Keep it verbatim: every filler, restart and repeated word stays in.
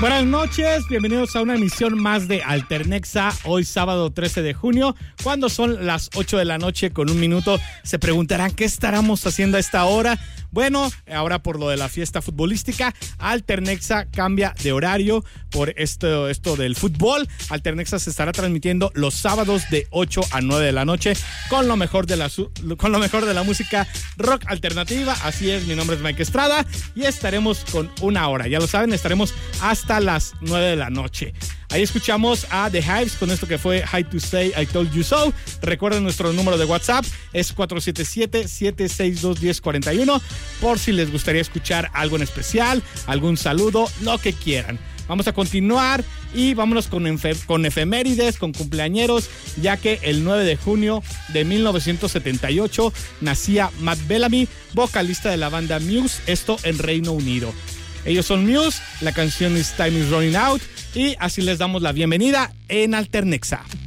Buenas noches, bienvenidos a una emisión más de Alternexa, hoy sábado trece de junio, cuando son las ocho de la noche con un minuto. Se preguntarán qué estaremos haciendo a esta hora. Bueno, ahora por lo de la fiesta futbolística, Alternexa cambia de horario por esto, esto del fútbol. Alternexa se estará transmitiendo los sábados de ocho a nueve de la noche con lo mejor de la, con lo mejor de la música rock alternativa. Así es, mi nombre es Mike Estrada y estaremos con una hora. Ya lo saben, estaremos hasta las nueve de la noche. Ahí escuchamos a The Hives con esto que fue High to Say I Told You So. Recuerden nuestro número de WhatsApp, es cuatro siete siete, siete seis dos, uno cero cuatro uno, por si les gustaría escuchar algo en especial, algún saludo, lo que quieran. Vamos a continuar y vámonos con, enfer- con efemérides, con cumpleañeros, ya que el nueve de junio de mil novecientos setenta y ocho nacía Matt Bellamy, vocalista de la banda Muse, esto en Reino Unido. Ellos son Muse, la canción es Time is Running Out y así les damos la bienvenida en Alternexa.